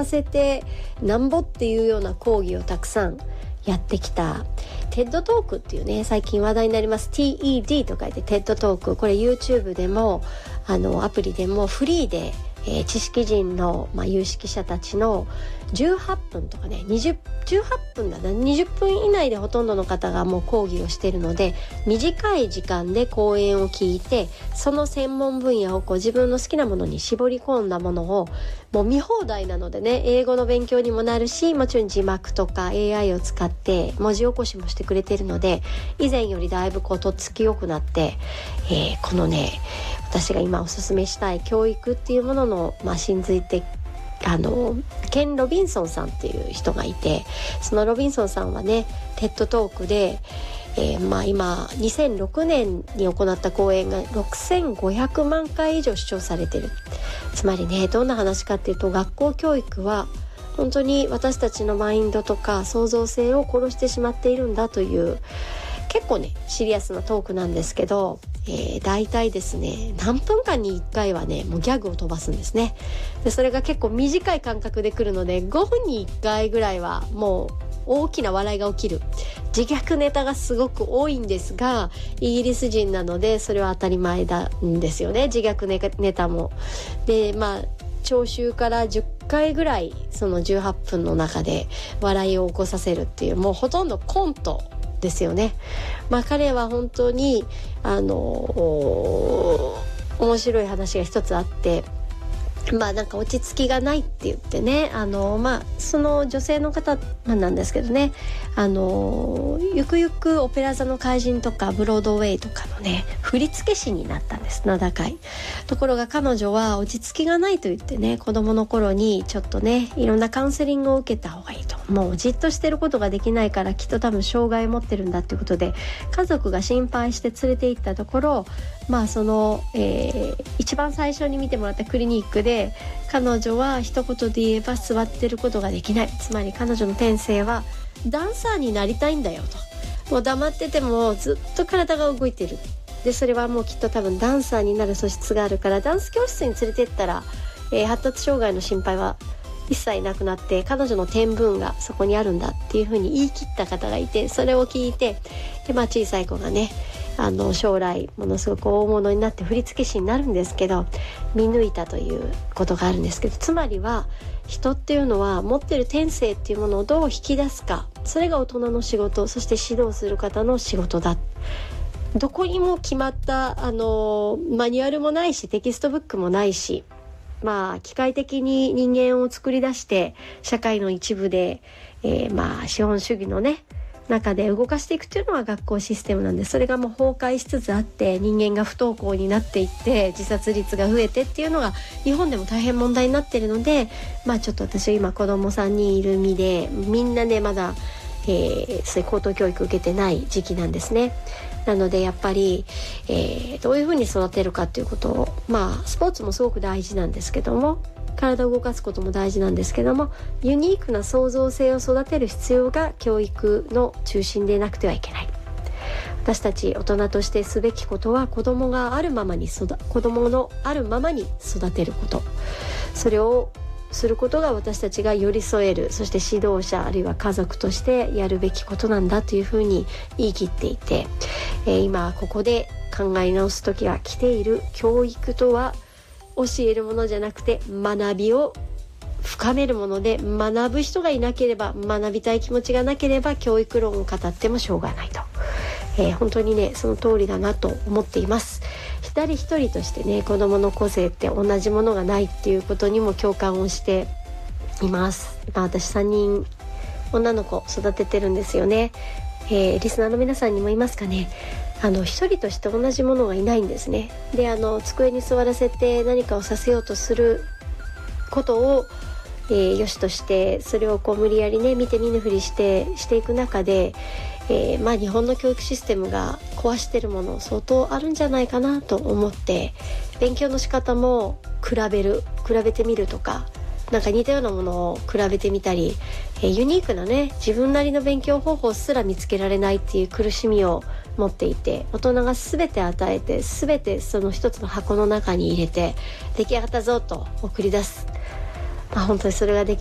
わせてなんぼっていうような講義をたくさんやってきたテッドトークっていうね、最近話題になります TED と書いてテッドトーク、これ YouTube でもアプリでもフリーで、知識人の、有識者たちの18分とかね18分だな20分以内でほとんどの方がもう講義をしているので、短い時間で講演を聞いて、その専門分野をこう自分の好きなものに絞り込んだものをもう見放題なのでね、英語の勉強にもなるし、もちろん字幕とか AI を使って文字起こしもしてくれているので、以前よりだいぶこうとっつきよくなって、このね私が今おすすめしたい教育っていうものの、真髄的ケン・ロビンソンさんっていう人がいて、そのロビンソンさんはねテッドトークで、今2006年に行った講演が6500万回以上視聴されてる。つまりね、どんな話かっていうと、学校教育は本当に私たちのマインドとか創造性を殺してしまっているんだという、結構ねシリアスなトークなんですけど、大体ですね何分間に1回はねもうギャグを飛ばすんですね。でそれが結構短い間隔で来るので、5分に1回ぐらいはもう大きな笑いが起きる自虐ネタがすごく多いんですが、イギリス人なのでそれは当たり前なんですよね、自虐ネタも。で聴衆から10回ぐらいその18分の中で笑いを起こさせるっていう、もうほとんどコントですよね。彼は本当に面白い話が一つあって、なんか落ち着きがないって言ってね、その女性の方なんですけどね、ゆくゆくオペラ座の怪人とかブロードウェイとかのね振付師になったんです、名高い。ところが彼女は落ち着きがないと言ってね、子供の頃にちょっとねいろんなカウンセリングを受けた方がいいと、もうじっとしてることができないからきっと多分障害を持ってるんだっていうことで、家族が心配して連れて行ったところ、その、一番最初に見てもらったクリニックで、彼女は一言で言えば座ってることができない、つまり彼女の天性はダンサーになりたいんだよと、もう黙っててもずっと体が動いてる。でそれはもうきっと多分ダンサーになる素質があるから、ダンス教室に連れてったら、発達障害の心配は一切なくなって、彼女の天分がそこにあるんだっていうふうに言い切った方がいて、それを聞いて、で小さい子がね将来ものすごく大物になって振付師になるんですけど、見抜いたということがあるんですけど、つまりは人っていうのは持ってる天性っていうものをどう引き出すか、それが大人の仕事、そして指導する方の仕事だ。どこにも決まったマニュアルもないし、テキストブックもないし、機械的に人間を作り出して社会の一部で、資本主義のね中で動かしていくというのは学校システムなんで、それがもう崩壊しつつあって、人間が不登校になっていって自殺率が増えてっていうのが日本でも大変問題になっているので、ちょっと私は今子供3人いる身で、みんなねまだ、そういう高等教育受けてない時期なんですね。なのでやっぱり、どういうふうに育てるかっていうことを、スポーツもすごく大事なんですけども、体を動かすことも大事なんですけども、ユニークな創造性を育てる必要が教育の中心でなくてはいけない。私たち大人としてすべきことは、子供のあるままに育てること、それをすることが私たちが寄り添える、そして指導者あるいは家族としてやるべきことなんだというふうに言い切っていて、今ここで考え直す時が来ている。教育とは教えるものじゃなくて学びを深めるもので、学ぶ人がいなければ、学びたい気持ちがなければ教育論を語ってもしょうがないと、本当にねその通りだなと思っています。一人一人としてね、子どもの個性って同じものがないっていうことにも共感をしています。私3人女の子育ててるんですよね。リスナーの皆さんにもいますかね、一人として同じものがいないんですね。で机に座らせて何かをさせようとすることを、よしとして、それを無理やりね見て見ぬふりしていく中で、日本の教育システムが壊してるもの相当あるんじゃないかなと思って、勉強の仕方も比べてみるとか、なんか似たようなものを比べてみたり、ユニークなね自分なりの勉強方法すら見つけられないっていう苦しみを持っていて、大人が全て与えて、全てその一つの箱の中に入れて出来上がったぞと送り出す、本当にそれができ